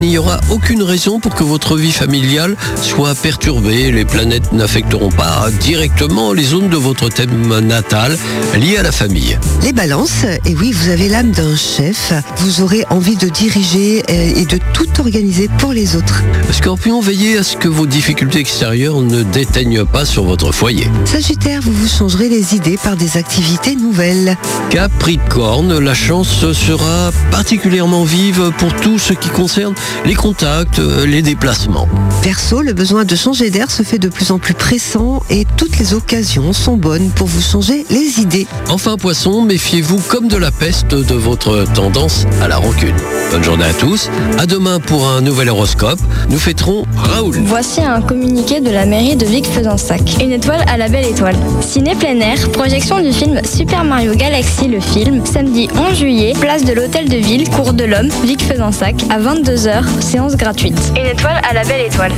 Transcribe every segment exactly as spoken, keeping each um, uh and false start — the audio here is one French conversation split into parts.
Il n'y aura aucune raison pour que votre vie familiale soit perturbée. Les planètes n'affecteront pas directement les zones de votre thème natal liées à la famille. Les balances, et oui, vous avez l'âme d'un chef. Vous aurez envie de diriger et de tout organiser pour les autres. Scorpion, veillez à ce que vos difficultés extérieures ne déteignent pas sur votre foyer. Sagittaire, vous vous changerez les idées par des activités nouvelles. Capricorne, la chance sera particulièrement vive pour tout ce qui concerne les contacts, les déplacements. Verseau, le besoin de changer d'air se fait de plus en plus pressant et toutes les occasions sont bonnes pour vous changer les idées. Enfin, Poisson, méfiez-vous comme de la peste de votre tendance à la rancune. Bonne journée à tous. À demain pour un nouvel horoscope. Nous fêterons Raoul. Voici un communiqué de la mairie de Vic-Fezensac. Une étoile à la belle étoile. Ciné plein air, projection du film Super Mario Galaxy, le film, samedi onze juillet, place de l'Hôtel de Ville, Cours de l'Homme, Vic-Fezensac, à vingt-deux heures, séance gratuite. Une étoile à la belle étoile.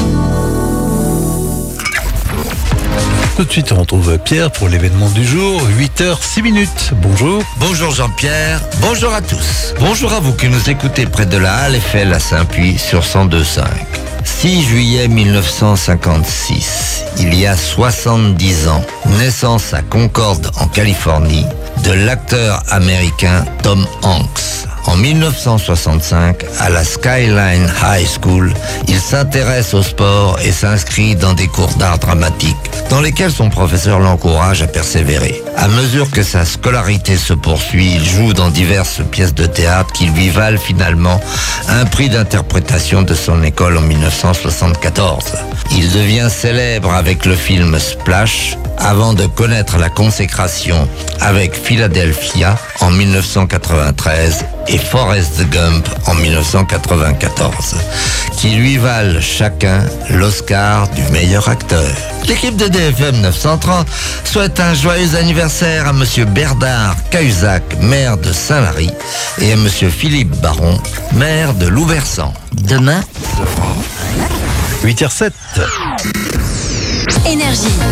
Tout de suite, on retrouve Pierre pour l'événement du jour, huit heures six minutes. Bonjour. Bonjour Jean-Pierre, bonjour à tous. Bonjour à vous qui nous écoutez près de la Halle Eiffel à Saint-Puy sur cent deux virgule cinq. six juillet mille neuf cent cinquante-six, il y a soixante-dix ans, naissance à Concorde en Californie de l'acteur américain Tom Hanks. En mille neuf cent soixante-cinq, à la Skyline High School, il s'intéresse au sport et s'inscrit dans des cours d'art dramatique, dans lesquels son professeur l'encourage à persévérer. À mesure que sa scolarité se poursuit, il joue dans diverses pièces de théâtre qui lui valent finalement un prix d'interprétation de son école en mille neuf cent soixante-quatorze. Il devient célèbre avec le film Splash, avant de connaître la consécration avec Philadelphia en mille neuf cent quatre-vingt-treize et Forrest Gump en mille neuf cent quatre-vingt-quatorze, qui lui valent chacun l'Oscar du meilleur acteur. L'équipe de D F M neuf cent trente souhaite un joyeux anniversaire à monsieur Bernard Cahuzac, maire de Saint-Lary, et à monsieur Philippe Baron, maire de Louversant. Demain, huit heures sept. Énergie.